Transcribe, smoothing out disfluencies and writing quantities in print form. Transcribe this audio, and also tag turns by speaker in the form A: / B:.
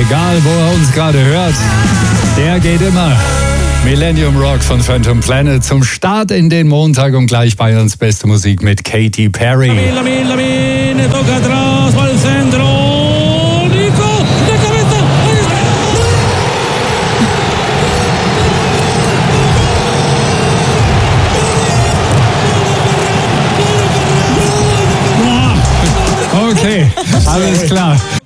A: Egal, wo er uns gerade hört, der geht immer. Millennium Rock von Phantom Planet zum Start in den Montag und gleich Bayerns beste Musik mit Katy Perry.
B: Lamine, toca atrás, va al centro. Nico, de cabeza.
A: Okay, alles klar.